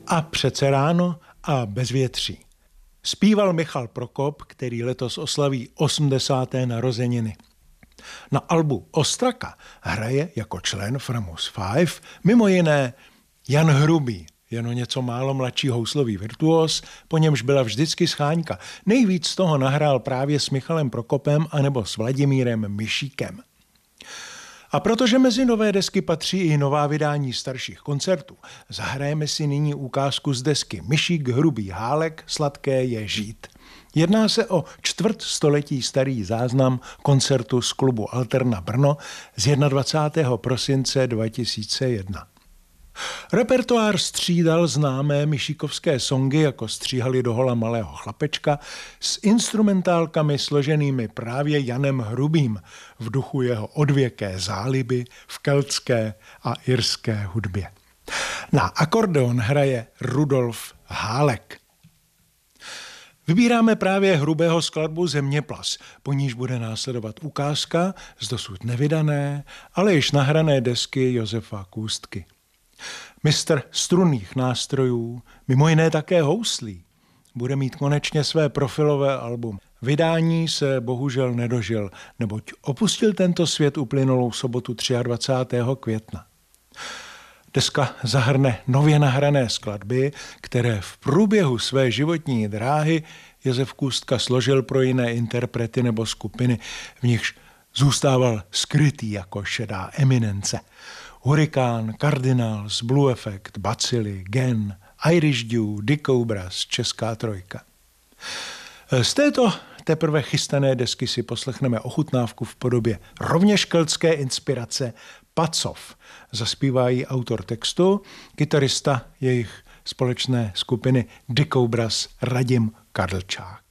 A přece ráno a bezvětří. Zpíval Michal Prokop, který letos oslaví 80. narozeniny. Na albu Ostraka hraje jako člen Framus 5 mimo jiné Jan Hrubý, jen o něco málo mladší houslový virtuos, po němž byla vždycky scháňka. Nejvíc z toho nahrál právě s Michalem Prokopem anebo s Vladimírem Myšíkem. A protože mezi nové desky patří i nová vydání starších koncertů, zahrajeme si nyní ukázku z desky Myšík, Hrubý, Hálek, Sladké je žít. Jedná se o čtvrtstoletí starý záznam koncertu z klubu Alterna Brno z 21. prosince 2001. Repertoár střídal známé myšíkovské songy, jako Stříhali do hola malého chlapečka, s instrumentálkami složenými právě Janem Hrubým v duchu jeho odvěké záliby v keltské a irské hudbě. Na akordeon hraje Rudolf Hálek. Vybíráme právě Hrubého skladbu Zeměplas, po níž bude následovat ukázka z dosud nevydané, ale již nahrané desky Josefa Kůstky. Mistr strunných nástrojů, mimo jiné také houslí, bude mít konečně své profilové album. Vydání se bohužel nedožil, neboť opustil tento svět uplynulou sobotu 23. května. Deska zahrne nově nahrané skladby, které v průběhu své životní dráhy Josef Kůstka složil pro jiné interprety nebo skupiny, v nichž zůstával skrytý jako šedá eminence. Hurikán, Cardinals, Blue Effect, Bacily, Gen, Irish Dew, Dick Cobras, Česká trojka. Z této teprve chystané desky si poslechneme ochutnávku v podobě rovněž keltské inspirace Pacov. Zaspívá ji autor textu, kytarista jejich společné skupiny Dick Cobras Radim Kadlčák.